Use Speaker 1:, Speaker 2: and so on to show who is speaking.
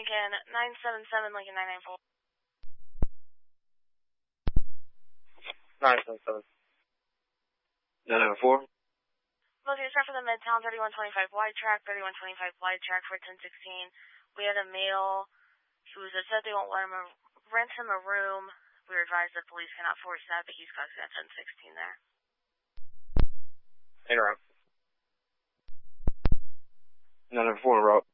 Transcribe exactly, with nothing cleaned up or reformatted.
Speaker 1: Lincoln, nine seven seven, Lincoln nine nine four.
Speaker 2: nine seven seven. nine nine four.
Speaker 1: Located start for the Midtown, thirty-one twenty-five wide track, thirty-one twenty-five wide track for ten sixteen. We had a male who said they won't let him a, rent him a room. We were advised that police cannot force that, but he's crossing at ten sixteen there.
Speaker 2: Interrupt. nine nine four, route.